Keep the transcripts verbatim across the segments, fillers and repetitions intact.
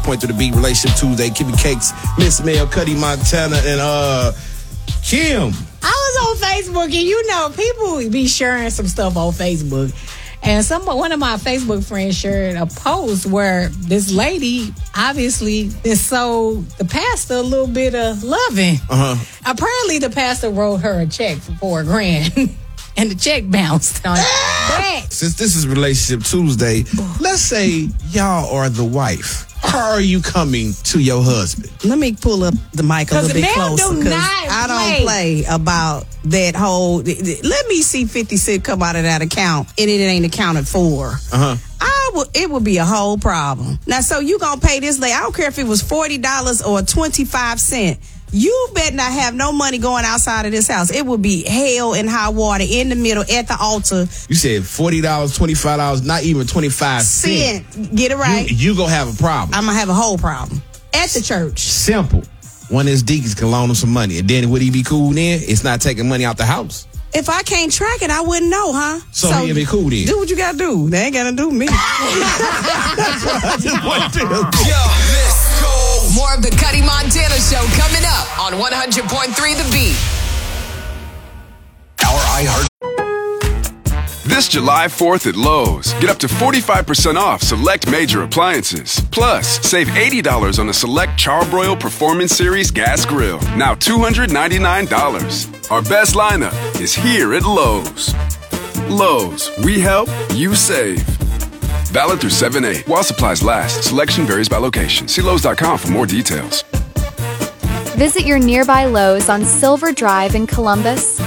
Point to the Beat, Relationship Tuesday, Kimmy Cakes, Miss Mel, Cuddy Montana, and uh, Kim. I was on Facebook, and you know, people be sharing some stuff on Facebook. And some one of my Facebook friends shared a post where this lady obviously just sold the pastor a little bit of loving. Uh-huh. Apparently, the pastor wrote her a check for four grand, and the check bounced on it. Since this is Relationship Tuesday, let's say y'all are the wife. How are you coming to your husband? Let me pull up the mic a little bit closer, because I don't play about that whole. Let me see fifty Cent come out of that account and it ain't accounted for. Uh huh. I would. It would be a whole problem. Now, so you gonna pay this lady? I don't care if it was forty dollars or twenty five cent. You better not have no money going outside of this house. It would be hell and high water in the middle at the altar. You said forty dollars, twenty-five dollars, not even twenty-five cents. Get it right. You, you gonna have a problem. I'm gonna have a whole problem at the church. Simple. One of his deacons can loan him some money. And then would he be cool then? It's not taking money out the house. If I can't track it, I wouldn't know, huh? So, so he'll be cool then. Do what you gotta do. They ain't gotta do me. That's what I just want to do. Yo, let's go. More of the Cuddy Montana Show coming up on one hundred point three The Beat. Our iHeart. This July fourth at Lowe's, get up to forty-five percent off select major appliances. Plus, save eighty dollars on a select Charbroil Performance Series gas grill, now two hundred ninety-nine dollars. Our best lineup is here at Lowe's. Lowe's, we help, you save. Valid through seven eight. While supplies last, selection varies by location. See Lowe's dot com for more details. Visit your nearby Lowe's on Silver Drive in Columbus.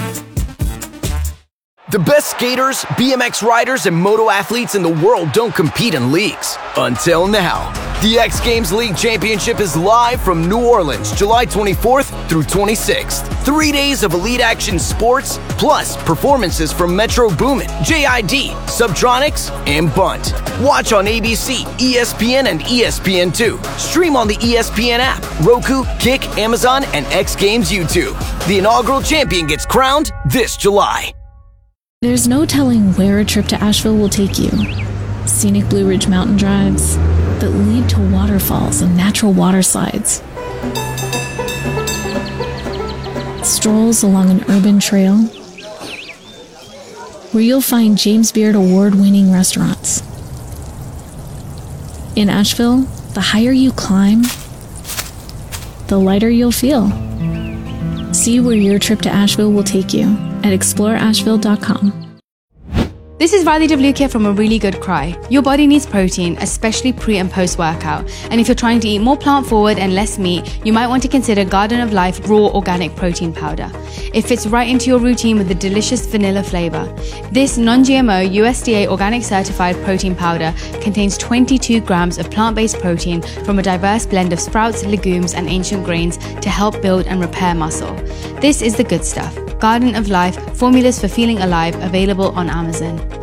The best skaters, B M X riders, and moto athletes in the world don't compete in leagues. Until now. The X Games League Championship is live from New Orleans, July twenty-fourth through twenty-sixth. Three days of elite action sports, plus performances from Metro Boomin, J I D, Subtronics, and Bunt. Watch on A B C, E S P N, and E S P N two. Stream on the E S P N app, Roku, Kick, Amazon, and X Games YouTube. The inaugural champion gets crowned this July. There's no telling where a trip to Asheville will take you. Scenic Blue Ridge mountain drives that lead to waterfalls and natural water slides. Strolls along an urban trail where you'll find James Beard award-winning restaurants. In Asheville, the higher you climb, the lighter you'll feel. See where your trip to Asheville will take you at explore asheville dot com. This is Riley DeVlukia from A Really Good Cry. Your body needs protein, especially pre and post workout. And if you're trying to eat more plant forward and less meat, you might want to consider Garden of Life Raw Organic Protein Powder. It fits right into your routine with a delicious vanilla flavor. This non-G M O U S D A organic certified protein powder contains twenty-two grams of plant-based protein from a diverse blend of sprouts, legumes, and ancient grains to help build and repair muscle. This is the good stuff. Garden of Life, formulas for feeling alive, available on Amazon.